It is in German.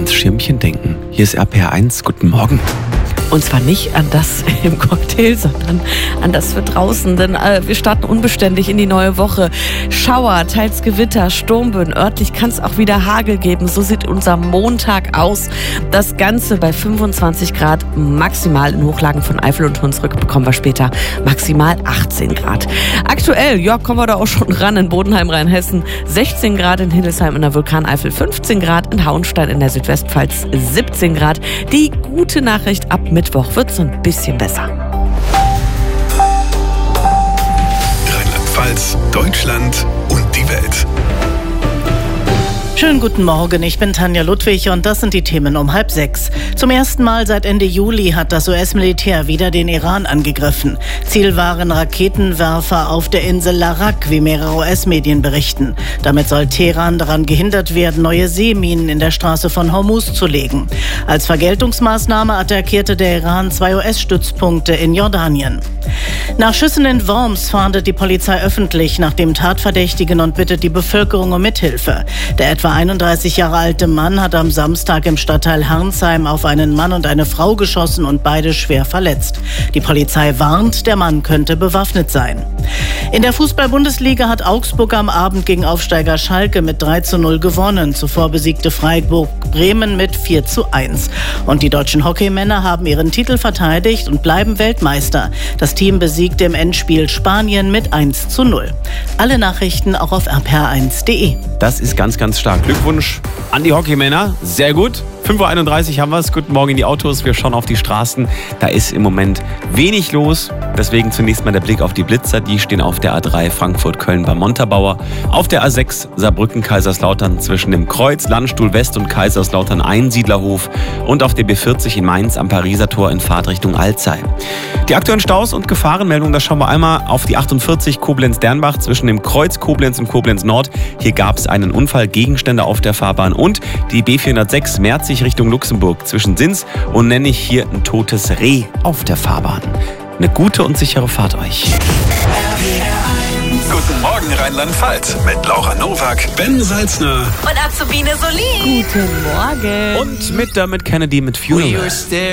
ans Schirmchen denken. Hier ist RPR1, guten Morgen. Und zwar nicht an das im Cocktail, sondern an das für draußen. Denn wir starten unbeständig in die neue Woche. Schauer, teils Gewitter, Sturmböen. Örtlich kann es auch wieder Hagel geben. So sieht unser Montag aus. Das Ganze bei 25 Grad maximal in Hochlagen von Eifel und Hunsrück bekommen wir später maximal 18 Grad. Aktuell, ja, kommen wir da auch schon ran in Bodenheim, Rheinhessen. 16 Grad in Hildesheim in der Vulkaneifel, 15 Grad in Hauenstein in der Südwestpfalz, 17 Grad. Die gute Nachricht, ab Mittwoch wird es ein bisschen besser. Rheinland-Pfalz, Deutschland und die Welt. Schönen guten Morgen, ich bin Tanja Ludwig und das sind die Themen um 5:30. Zum ersten Mal seit Ende Juli hat das US-Militär wieder den Iran angegriffen. Ziel waren Raketenwerfer auf der Insel Larak, wie mehrere US-Medien berichten. Damit soll Teheran daran gehindert werden, neue Seeminen in der Straße von Hormuz zu legen. Als Vergeltungsmaßnahme attackierte der Iran 2 US-Stützpunkte in Jordanien. Nach Schüssen in Worms fahndet die Polizei öffentlich nach dem Tatverdächtigen und bittet die Bevölkerung um Mithilfe. Der etwa 31 Jahre alte Mann hat am Samstag im Stadtteil Harnsheim auf einen Mann und eine Frau geschossen und beide schwer verletzt. Die Polizei warnt, der Mann könnte bewaffnet sein. In der Fußball-Bundesliga hat Augsburg am Abend gegen Aufsteiger Schalke mit 3:0 gewonnen. Zuvor besiegte Freiburg Bremen mit 4:1. Und die deutschen Hockeymänner haben ihren Titel verteidigt und bleiben Weltmeister. Das Team besiegte im Endspiel Spanien mit 1:0. Alle Nachrichten auch auf rpr1.de. Das ist ganz, ganz stark. Glückwunsch an die Hockeymänner. Sehr gut. 5:31 Uhr haben wir es. Guten Morgen in die Autos. Wir schauen auf die Straßen. Da ist im Moment wenig los. Deswegen zunächst mal der Blick auf die Blitzer. Die stehen auf der A3 Frankfurt-Köln bei Montabaur. Auf der A6 Saarbrücken-Kaiserslautern zwischen dem Kreuz, Landstuhl West und Kaiserslautern Einsiedlerhof. Und auf der B40 in Mainz am Pariser Tor in Fahrtrichtung Alzey. Die aktuellen Staus und Gefahrenmeldungen, da schauen wir einmal auf die 48 Koblenz-Dernbach zwischen dem Kreuz Koblenz und Koblenz Nord. Hier gab es einen Unfall, Gegenstände auf der Fahrbahn. Und die B406 Merzig Richtung Luxemburg zwischen Sins und Nennig hier ein totes Reh auf der Fahrbahn. Eine gute und sichere Fahrt euch. Guten Morgen Rheinland-Pfalz mit Laura Nowak, Ben Salzner und Azubine Solin. Guten Morgen. Und mit Kennedy mit Funeral.